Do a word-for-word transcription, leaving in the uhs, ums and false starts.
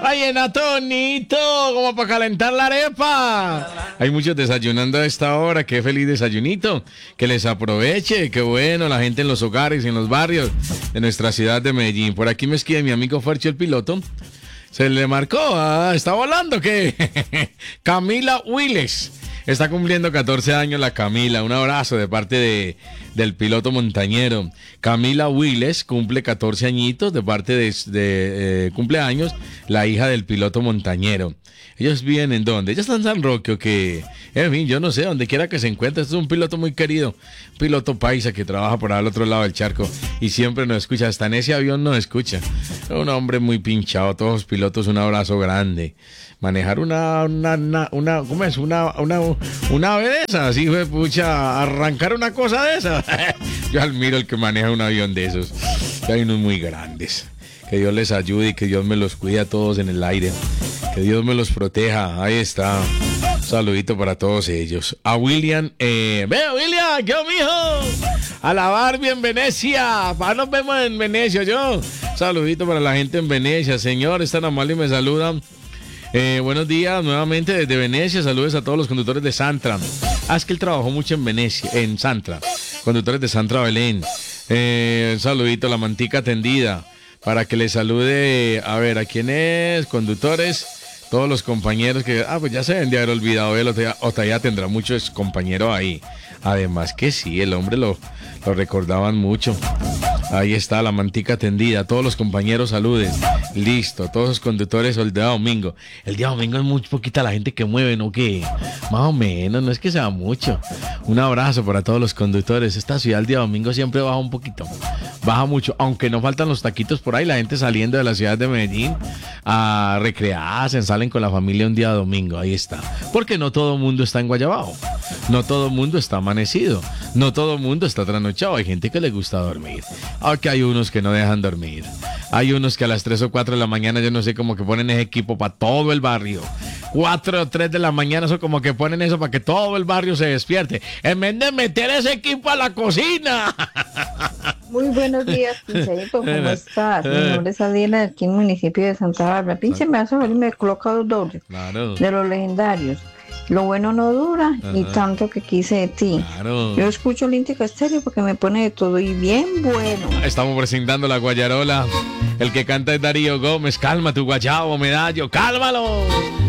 Ay, Tonito, como para calentar la arepa. Hay muchos desayunando a esta hora. Qué feliz desayunito. Que les aproveche. Qué bueno, la gente en los hogares y en los barrios de nuestra ciudad de Medellín. Por aquí me escribe mi amigo Fercho el piloto. Se le marcó. Ah, está volando. ¿Qué? Camila Willes. Está cumpliendo catorce años la Camila. Un abrazo de parte de, del piloto montañero. Camila Willes cumple catorce añitos de parte de, de eh, cumpleaños la hija del piloto montañero. Ellos viven en dónde? Ellos están en San Roque o qué. En fin, yo no sé, donde quiera que se encuentre. Este es un piloto muy querido. Un piloto paisa que trabaja por al otro lado del charco y siempre nos escucha. Hasta en ese avión nos escucha. Un hombre muy pinchado. Todos los pilotos, un abrazo grande. Manejar una, una, una, una, ¿cómo es? Una, una, una ave de esas, así fue, pucha, arrancar una cosa de esas. Yo admiro el que maneja un avión de esos. Hay unos muy grandes. Que Dios les ayude y que Dios me los cuide a todos en el aire. Que Dios me los proteja. Ahí está. Un saludito para todos ellos. A William, eh, veo William, ¿qué mijo? A la Barbie en Venecia. Pa, nos vemos en Venecia, yo. Saludito para la gente en Venecia. Señor, es tan amable y me saludan. Eh, buenos días nuevamente desde Venecia. Saludos a todos los conductores de Santra. Ah, es que él trabajó mucho en Venecia, en Santra. Conductores de Santra Belén. Eh, un saludito a la mantica tendida. Para que le salude, a ver, ¿a quién es? Conductores, todos los compañeros que... Ah, pues ya se deben de haber olvidado él, o todavía tendrá muchos compañeros ahí. Además que sí, el hombre lo, lo recordaban mucho. Ahí está la mantica tendida, todos los compañeros saluden. Listo, todos los conductores el día domingo. El día domingo es muy poquita la gente que mueve, ¿no? Que más o menos, no es que sea mucho. Un abrazo para todos los conductores. Esta ciudad el día domingo siempre baja un poquito. Baja mucho, aunque no faltan los taquitos por ahí. La gente saliendo de la ciudad de Medellín a recrearse, salen con la familia un día domingo. Ahí está. Porque no todo el mundo está en Guayabao. No todo el mundo está amanecido. No todo el mundo está trasnochado. Hay gente que le gusta dormir. Aunque hay unos que no dejan dormir. Hay unos que a las tres o cuatro de la mañana, yo no sé, como que ponen ese equipo para todo el barrio. cuatro o tres de la mañana, eso como que ponen eso para que todo el barrio se despierte. En vez de meter ese equipo a la cocina. Muy buenos días, Pincheito. ¿Cómo estás? Mi nombre es Adela, de aquí en el municipio de Santa Bárbara. Pinche, me hace y me coloca dos dobles. Claro. De los legendarios. Lo bueno no dura. Ajá. Y tanto que quise de ti. Claro. Yo escucho Olímpico Estéreo porque me pone de todo y bien bueno. Estamos presentando la guayarola. El que canta es Darío Gómez. Calma tu guayabo, medallo. ¡Cálmalo!